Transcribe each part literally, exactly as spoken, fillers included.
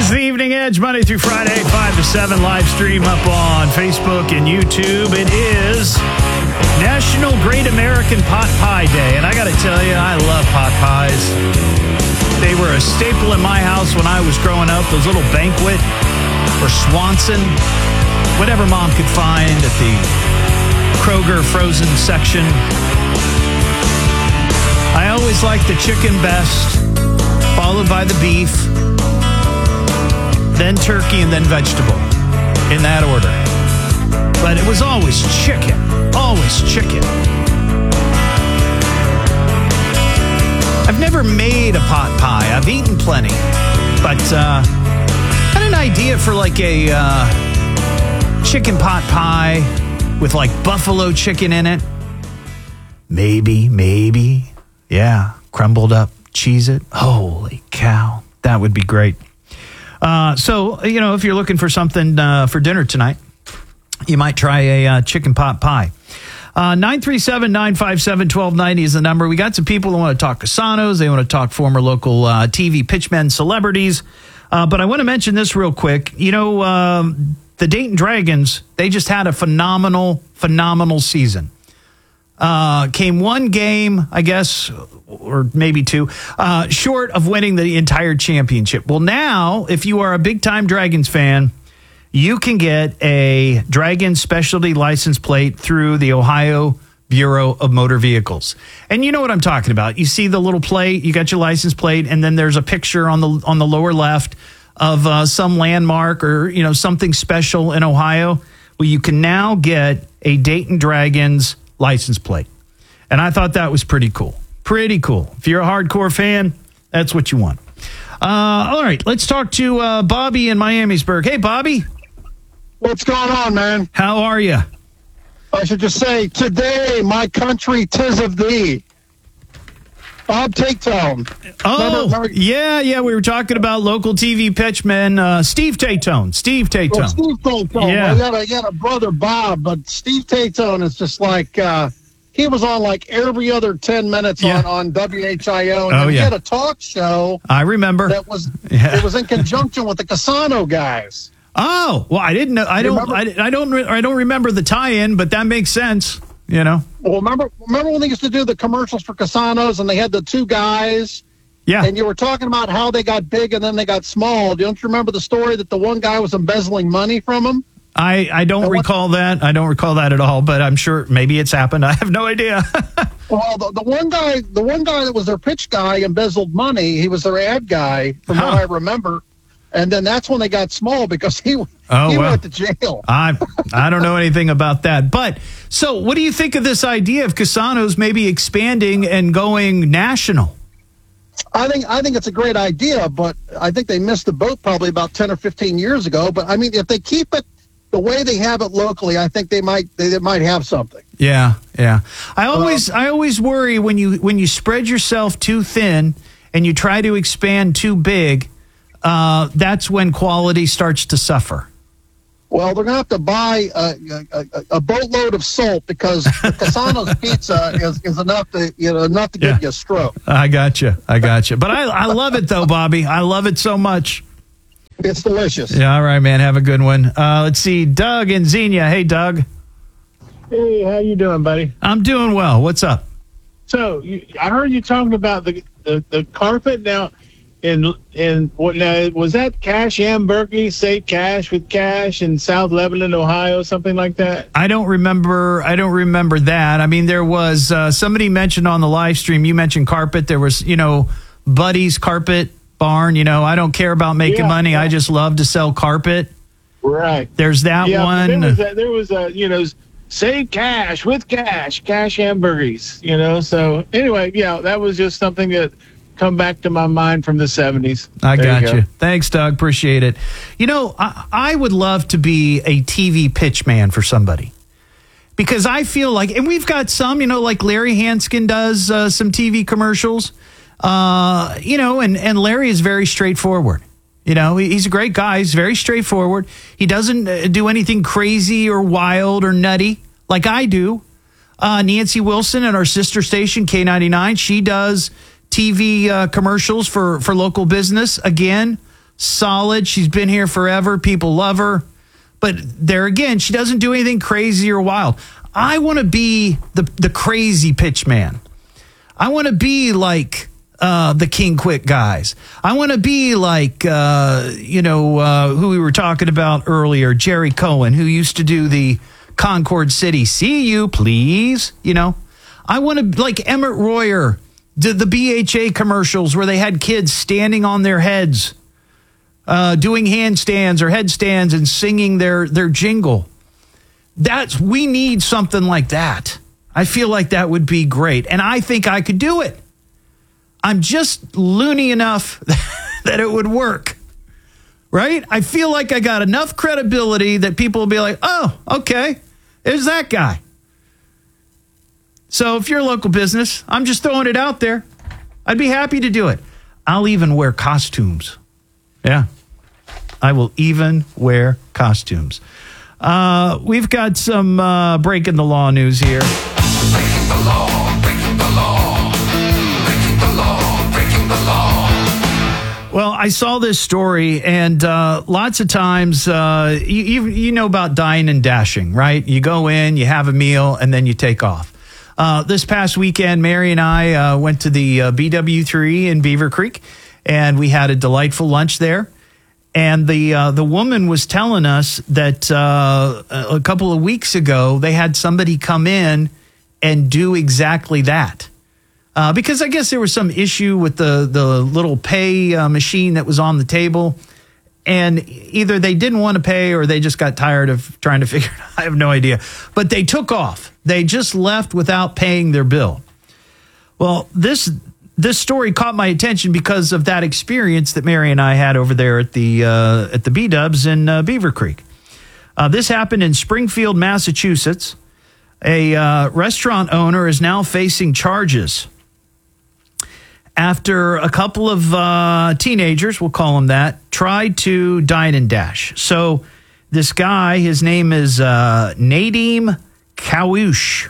is the Evening Edge, Monday through Friday, five to seven, live stream up on Facebook and YouTube. It is National Great American Pot Pie Day, and I got to tell you, I love pot pies. They were a staple in my house when I was growing up, those little Banquet or Swanson, whatever Mom could find at the Kroger frozen section. I always liked the chicken best, followed by the beef, then turkey, and then vegetable, in that order. But it was always chicken, always chicken. I've never made a pot pie. I've eaten plenty, but uh, I had an idea for like a uh, chicken pot pie with like buffalo chicken in it. Maybe, maybe. Yeah, crumbled up, cheese it. Holy cow, that would be great. Uh, so, you know, if you're looking for something uh, for dinner tonight, you might try a uh, chicken pot pie. Uh, nine three seven, nine five seven, one two nine zero is the number. We got some people who want to talk Casanos. They want to talk former local uh, T V pitchmen, celebrities. Uh, but I want to mention this real quick. You know, um, the Dayton Dragons, they just had a phenomenal, phenomenal season. Uh, came one game, I guess, or maybe two, uh, short of winning the entire championship. Well, now, if you are a big-time Dragons fan, you can get a Dragons specialty license plate through the Ohio Bureau of Motor Vehicles. And you know what I'm talking about. You see the little plate, you got your license plate, and then there's a picture on the on the lower left of uh, some landmark or, you know, something special in Ohio. Well, you can now get a Dayton Dragons license plate. And I thought that was pretty cool. Pretty cool. If you're a hardcore fan, that's what you want. Uh, all right, let's talk to uh, Bobby in Miamisburg. Hey, Bobby. What's going on, man? How are you? I should just say, today, my country, 'tis of thee. Bob Tatone. Oh, remember, remember? yeah, yeah. We were talking about local T V pitchman, uh, Steve Tatone. Steve Tatone. Well, Steve Tatone. Yeah. I got, a, I got a brother, Bob, but Steve Tatone is just like, uh, he was on like every other ten minutes Yeah. on, on W H I O. And Oh, he yeah. had a talk show I remember. that was, Yeah. it was in conjunction with the Casano guys. Oh, well, I didn't know. I don't. I, I don't. re- I don't remember the tie-in, but that makes sense. You know. Well, remember, remember when they used to do the commercials for Casanos and they had the two guys? Yeah. And you were talking about how they got big and then they got small. Don't you remember the story that the one guy was embezzling money from them? I, I don't And what- recall that. I don't recall that at all. But I'm sure maybe it's happened. I have no idea. Well, the, the one guy, the one guy that was their pitch guy embezzled money. He was their ad guy, from Huh. what I remember. And then that's when they got small because he Oh, he well. went to jail. I I don't know anything about that. But so, what do you think of this idea of Casanos maybe expanding and going national? I think I think it's a great idea, but I think they missed the boat probably about ten or fifteen years ago. But I mean, if they keep it the way they have it locally, I think they might they, they might have something. Yeah, yeah. I always I always worry when you when you spread yourself too thin and you try to expand too big. Uh, that's when quality starts to suffer. Well, they're going to have to buy a, a, a boatload of salt because the Casano's pizza is, is enough to you know enough to Yeah. give you a stroke. I got you. I got you. But I, I love it, though, Bobby. I love it so much. It's delicious. Yeah, all right, man. Have a good one. Uh, let's see. Doug and Xenia. Hey, Doug. Hey, how you doing, buddy? I'm doing well. What's up? So you, I heard you talking about the, the, the carpet now. In in what now was that Cash and Berkey, State Cash with Cash in South Lebanon, Ohio, something like that? I don't remember. I don't remember that. I mean, there was uh, somebody mentioned on the live stream. You mentioned carpet. There was, you know, Buddy's Carpet Barn. You know, I don't care about making Yeah, money. yeah. I just love to sell carpet. Right. There's that Yeah, but one. there was a, there was a you know Save Cash with Cash, Cash hamburgers. You know. So anyway, yeah, that was just something that come back to my mind from the seventies. I There got you you. go. Thanks, Doug. Appreciate it. You know, I, I would love to be a T V pitch man for somebody because I feel like, and we've got some, you know, like Larry Hanskin does uh, some T V commercials, uh, you know, and, and Larry is very straightforward. You know, he- he's a great guy. He's very straightforward. He doesn't uh, do anything crazy or wild or nutty like I do. Uh, Nancy Wilson at our sister station, K ninety-nine, she does T V uh, commercials for, for local business. Again, solid. She's been here forever. People love her. But there again, she doesn't do anything crazy or wild. I want to be the, the crazy pitch man. I want to be like uh, the King Quick guys. I want to be like, uh, you know, uh, who we were talking about earlier, Jerry Cohen, who used to do the Concord City. See you, please. You know, I want to like Emmett Royer, did the B H A commercials where they had kids standing on their heads, uh, doing handstands or headstands and singing their, their jingle. That's, we need something like that. I feel like that would be great. And I think I could do it. I'm just loony enough that it would work. Right? I feel like I got enough credibility that people will be like, oh, okay, there's that guy. So if you're a local business, I'm just throwing it out there. I'd be happy to do it. I'll even wear costumes. Yeah. I will even wear costumes. Uh, we've got some uh, breaking the law news here. Breaking the law, breaking the law, breaking the law, breaking the law. Well, I saw this story, and uh, lots of times, uh, you, you, you know about dine and dashing, right? You go in, you have a meal, and then you take off. Uh, this past weekend, Mary and I uh, went to the uh, B W three in Beaver Creek, and we had a delightful lunch there. And the uh, the woman was telling us that uh, a couple of weeks ago, they had somebody come in and do exactly that. Uh, because I guess there was some issue with the, the little pay uh, machine that was on the table. And either they didn't want to pay or they just got tired of trying to figure it out. I have no idea. But they took off. They just left without paying their bill. Well, this this story caught my attention because of that experience that Mary and I had over there at the uh, at the B-Dubs in uh, Beaver Creek. Uh, this happened in Springfield, Massachusetts. A uh, restaurant owner is now facing charges after a couple of uh, teenagers, we'll call them that, tried to dine and dash. So this guy, his name is uh, Nadim Kawush,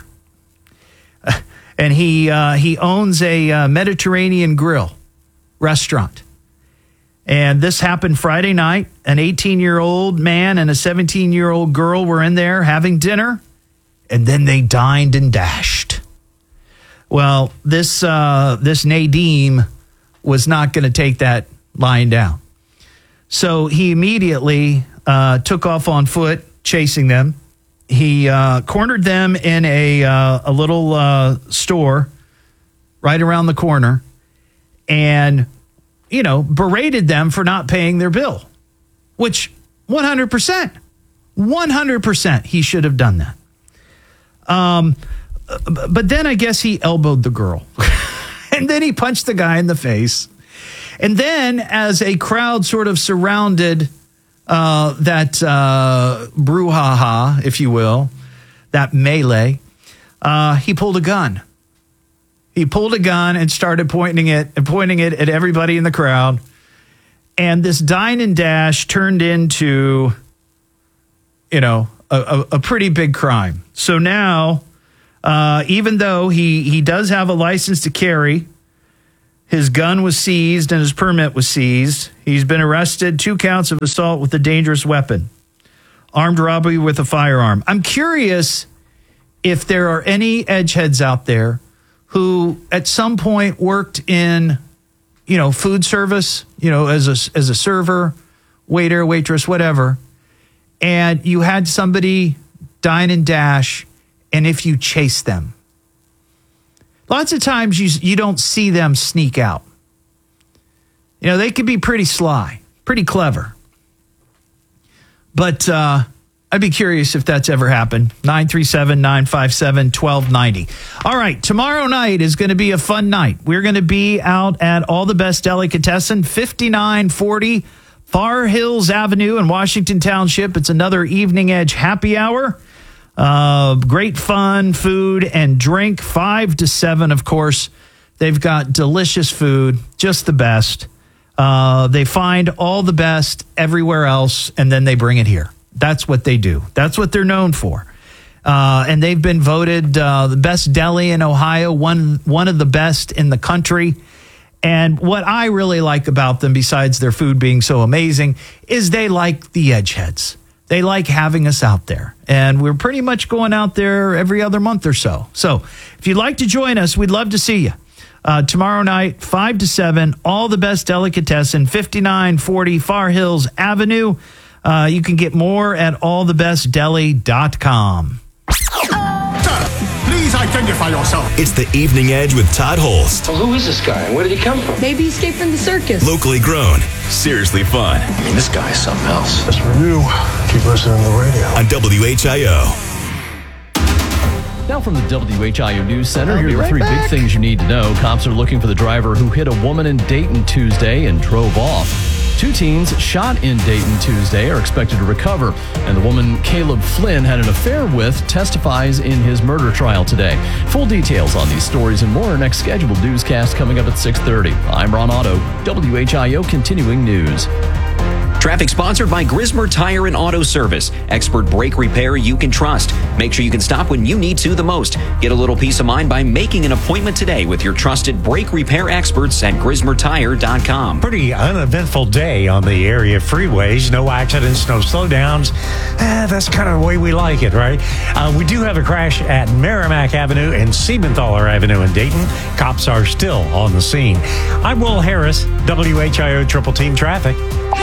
and he uh, he owns a uh, Mediterranean grill restaurant. And this happened Friday night. An eighteen-year-old man and a seventeen-year-old girl were in there having dinner, and then they dined and dashed. Well, this uh, this Nadim was not going to take that lying down. So he immediately uh, took off on foot, chasing them. He uh, cornered them in a, uh, a little uh, store right around the corner and, you know, berated them for not paying their bill, which one hundred percent, one hundred percent he should have done that. Um. But then I guess he elbowed the girl. And then he punched the guy in the face. And then as a crowd sort of surrounded uh, that uh, brouhaha, if you will, that melee, uh, he pulled a gun. He pulled a gun and started pointing it and pointing it at everybody in the crowd. And this dine and dash turned into, you know, a, a, a pretty big crime. So now... Uh, even though he, he does have a license to carry, his gun was seized and his permit was seized. He's been arrested, two counts of assault with a dangerous weapon, armed robbery with a firearm. I'm curious if there are any edgeheads out there who at some point worked in, you know, food service, you know, as a, as a server, waiter, waitress, whatever, and you had somebody dine and dash. And if you chase them, lots of times you you don't see them sneak out. You know, they could be pretty sly, pretty clever. But uh, I'd be curious if that's ever happened. nine three seven, nine five seven, one two nine zero. All right, tomorrow night is going to be a fun night. We're going to be out at All the Best Delicatessen, fifty-nine forty Far Hills Avenue in Washington Township. It's another Evening Edge happy hour. Uh, great fun, food and drink, five to seven, of course. They've got delicious food, just the best. Uh, they find all the best everywhere else, and then they bring it here. That's what they do. That's what they're known for. Uh, and they've been voted uh, the best deli in Ohio, one one of the best in the country. And what I really like about them, besides their food being so amazing, is they like the Edgeheads. They like having us out there. And we're pretty much going out there every other month or so. So if you'd like to join us, we'd love to see you. Uh, tomorrow night, five to seven, All the Best Delicatessen, fifty-nine forty Far Hills Avenue. Uh, you can get more at all the best deli dot com. Please identify yourself. It's the Evening Edge with Todd Holst. Well, who is this guy and where did he come from? Maybe he escaped from the circus. Locally grown, seriously fun. I mean, this guy is something else. Just for you, keep listening to the radio. On W H I O. Now from the W H I O News Center, I'll here be are the right three back. big things you need to know. Cops are looking for the driver who hit a woman in Dayton Tuesday and drove off. Two teens shot in Dayton Tuesday are expected to recover, and the woman Caleb Flynn had an affair with testifies in his murder trial today. Full details on these stories and more next scheduled newscast coming up at six thirty. I'm Ron Otto, W H I O Continuing News. Traffic sponsored by Grismer Tire and Auto Service. Expert brake repair you can trust. Make sure you can stop when you need to the most. Get a little peace of mind by making an appointment today with your trusted brake repair experts at grismer tire dot com. Pretty uneventful day on the area freeways. No accidents, no slowdowns. Eh, that's kind of the way we like it, right? Uh, we do have a crash at Merrimack Avenue and Siebenthaler Avenue in Dayton. Cops are still on the scene. I'm Will Harris, W H I O Triple Team Traffic.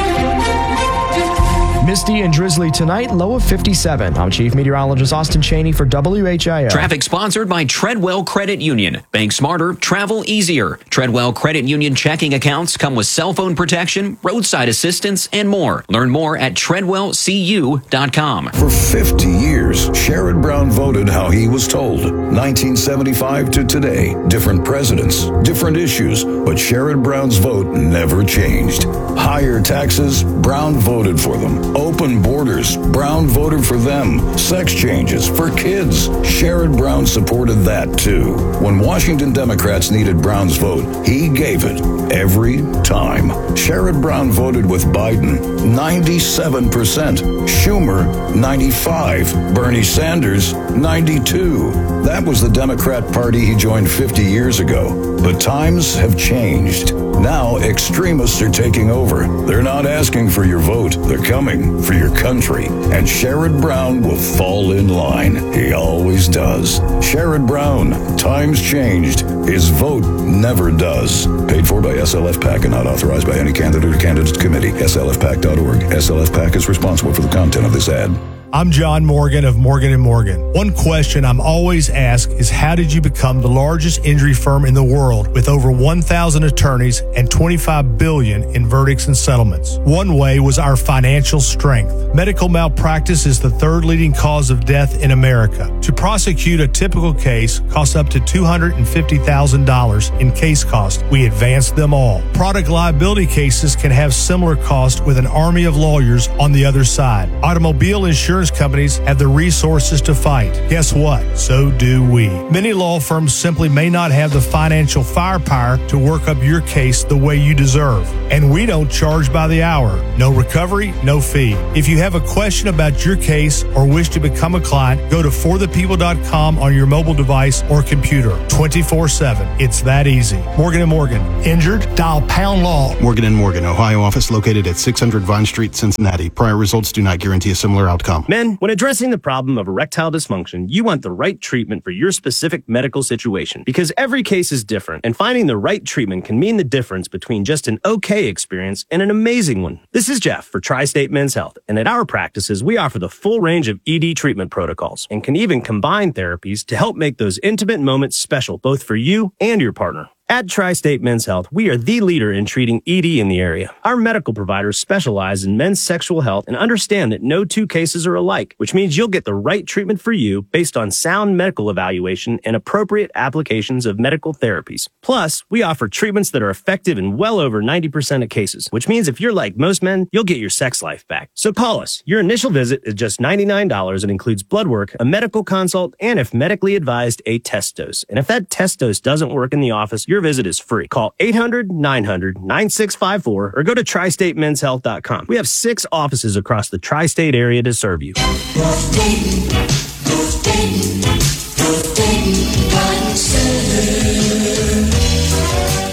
Misty and drizzly tonight, low of fifty-seven. I'm Chief Meteorologist Austin Cheney for W H I O. Traffic sponsored by Treadwell Credit Union. Bank smarter, travel easier. Treadwell Credit Union checking accounts come with cell phone protection, roadside assistance, and more. Learn more at treadwell c u dot com. For fifty years, Sherrod Brown voted how he was told. nineteen seventy-five to today, different presidents, different issues, but Sherrod Brown's vote never changed. Higher taxes, Brown voted for them. Open borders, Brown voted for them. Sex changes for kids, Sherrod Brown supported that too. When Washington Democrats needed Brown's vote, he gave it every time. Sherrod Brown voted with Biden, ninety-seven percent. Schumer, ninety-five. Bernie Sanders, ninety-two. That was the Democrat Party he joined fifty years ago. But times have changed. Now extremists are taking over. They're not asking for your vote. They're coming for your country. And Sherrod Brown will fall in line. He always does. Sherrod Brown, times changed. His vote never does. Paid for by S L F PAC and not authorized by any candidate or candidates committee. S L F pac dot org. S L F PAC is responsible for the content of this ad. I'm John Morgan of Morgan and Morgan. One question I'm always asked is, how did you become the largest injury firm in the world with over one thousand attorneys and twenty-five billion dollars in verdicts and settlements? One way was our financial strength. Medical malpractice is the third leading cause of death in America. To prosecute a typical case costs up to two hundred fifty thousand dollars in case cost. We advance them all. Product liability cases can have similar cost with an army of lawyers on the other side. Automobile insurance companies have the resources to fight. Guess what? So do we. Many law firms simply may not have the financial firepower to work up your case the way you deserve. And we don't charge by the hour. No recovery, no fee. If you have a question about your case or wish to become a client, go to for the people dot com on your mobile device or computer. twenty-four seven. It's that easy. Morgan and Morgan. Injured? Dial pound law. Morgan and Morgan, Ohio office located at six hundred Vine Street, Cincinnati. Prior results do not guarantee a similar outcome. Men, when addressing the problem of erectile dysfunction, you want the right treatment for your specific medical situation, because every case is different, and finding the right treatment can mean the difference between just an okay experience and an amazing one. This is Jeff for Tri-State Men's Health, and at our practices, we offer the full range of E D treatment protocols and can even combine therapies to help make those intimate moments special, both for you and your partner. At Tri-State Men's Health, we are the leader in treating E D in the area. Our medical providers specialize in men's sexual health and understand that no two cases are alike, which means you'll get the right treatment for you based on sound medical evaluation and appropriate applications of medical therapies. Plus, we offer treatments that are effective in well over ninety percent of cases, which means if you're like most men, you'll get your sex life back. So call us. Your initial visit is just ninety-nine dollars and includes blood work, a medical consult, and if medically advised, a test dose. And if that test dose doesn't work in the office, your visit is free. Call eight hundred, nine hundred, nine six five four or go to tri state men's health dot com. We have six offices across the tri-state area to serve you.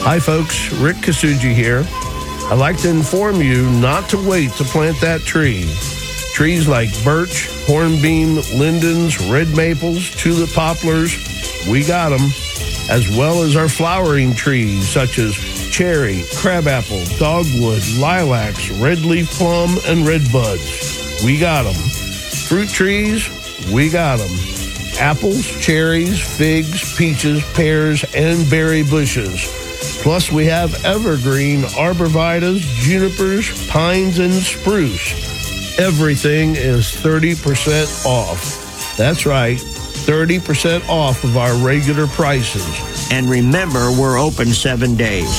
Hi, folks. Rick Kasuji here. I'd like to inform you not to wait to plant that tree. Trees like birch, hornbeam, lindens, red maples, tulip poplars, we got them, as well as our flowering trees such as cherry, crabapple, dogwood, lilacs, red leaf plum, and red buds. We got them. Fruit trees, we got them. Apples, cherries, figs, peaches, pears, and berry bushes. Plus, we have evergreen arborvitaes, junipers, pines, and spruce. Everything is thirty percent off. That's right, thirty percent off of our regular prices. And remember, we're open seven days.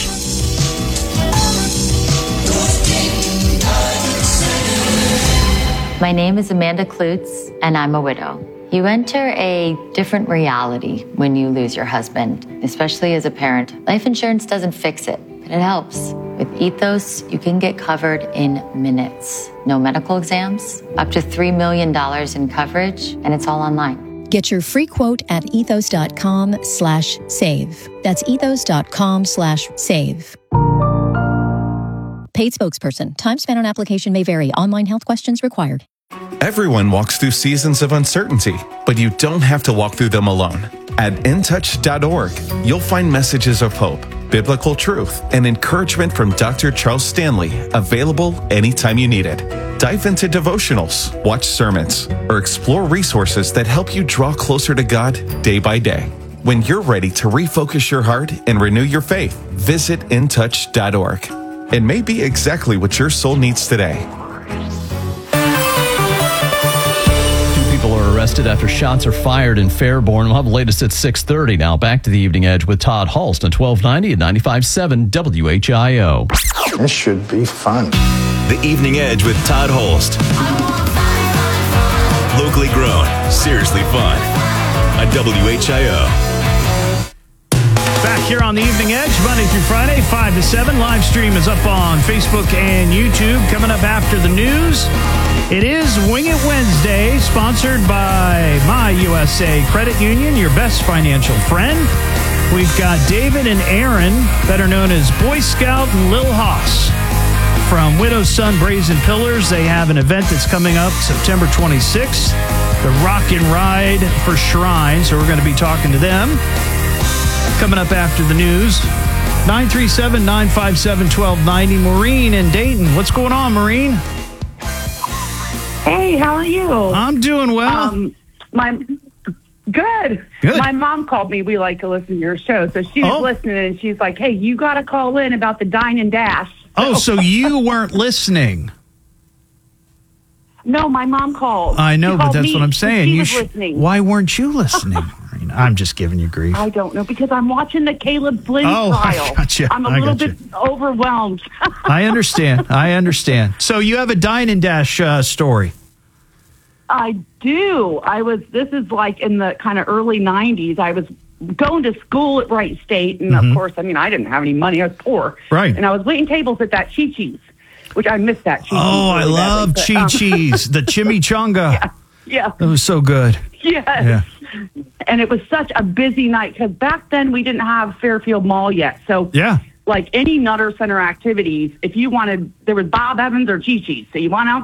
My name is Amanda Klutz, and I'm a widow. You enter a different reality when you lose your husband, especially as a parent. Life insurance doesn't fix it, but it helps. With Ethos, you can get covered in minutes. No medical exams, up to three million dollars in coverage, and it's all online. Get your free quote at ethos.com slash save. That's ethos.com slash save. Paid spokesperson. Time spent on application may vary. Online health questions required. Everyone walks through seasons of uncertainty, but you don't have to walk through them alone. At in touch dot org, you'll find messages of hope, biblical truth, and encouragement from Doctor Charles Stanley, available anytime you need it. Dive into devotionals, watch sermons, or explore resources that help you draw closer to God day by day. When you're ready to refocus your heart and renew your faith, visit in touch dot org. It may be exactly what your soul needs today. People are arrested after shots are fired in Fairborn. We'll have the latest at six thirty. Now back to the Evening Edge with Todd Hulst on twelve ninety and ninety-five point seven W H I O. This should be fun. The Evening Edge with Todd Hulst. Locally grown, seriously fun. On W H I O. Back here on the Evening Edge, Monday through Friday, five to seven. Live stream is up on Facebook and YouTube. Coming up after the news, it is Wing It Wednesday, sponsored by My U S A Credit Union, your best financial friend. We've got David and Aaron, better known as Boy Scout and Lil Hoss, from Widow's Son Brazen Pillars. They have an event that's coming up September twenty-sixth, the Rock and Ride for Shrine. So we're going to be talking to them. Coming up after the news, nine three seven, nine five seven, one two nine zero. Maureen in Dayton. What's going on, Maureen? Hey, how are you? I'm doing well. Um, my good. Good. My mom called me. We like to listen to your show, so she was Oh. listening, and she's like, "Hey, you got to call in about the Dine and Dash." Oh, so you weren't listening. No, my mom called. I know, She but called that's me. what I'm saying. She You was sh- listening. Why weren't you listening, Maureen? I'm just giving you grief. I don't know, because I'm watching the Caleb Flynn Oh, I trial. gotcha. I'm a I little gotcha. bit overwhelmed. I understand. I understand. So you have a Dine and Dash uh, story. I do. I was, this is like in the kind of early nineties. I was going to school at Wright State. And Mhm. of course, I mean, I didn't have any money. I was poor. Right. And I was waiting tables at that Chi Chi's, which I missed that Chi Chi's. Oh, I really love badly, Chi but, um, Chi's, the chimichanga. Yeah. Yeah. That was so good. Yes. Yeah. And it was such a busy night because back then we didn't have Fairfield Mall yet. So Yeah. like any Nutter Center activities, if you wanted, there was Bob Evans or Chi Chi's. So you went out